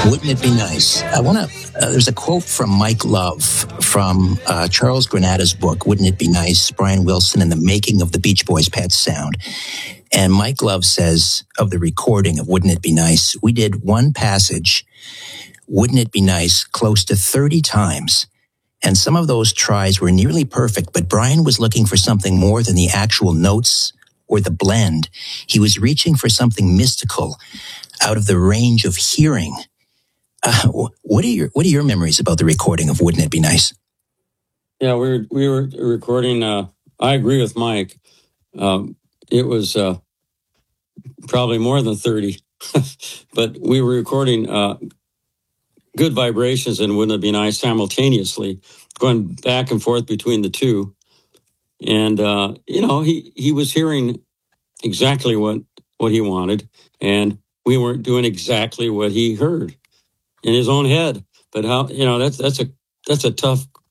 Wouldn't it be nice? I want to. There's a quote from Mike Love from Charles Granada's book, Wouldn't It Be Nice? Brian Wilson and the Making of the Beach Boys' Pet Sound. And Mike Love says of the recording of Wouldn't It Be Nice, we did one passage, Wouldn't It Be Nice, close to 30 times. And some of those tries were nearly perfect, but Brian was looking for something more than the actual notes or the blend. He was reaching for something mystical out of the range of hearing. What are your memories about the recording of Wouldn't It Be Nice? Yeah, we were recording. I agree with Mike. It was probably more than 30, but we were recording good vibrations and Wouldn't It Be Nice simultaneously, going back and forth between the two. And he was hearing exactly what he wanted, and we weren't doing exactly what he heard in his own head. But how, that's a tough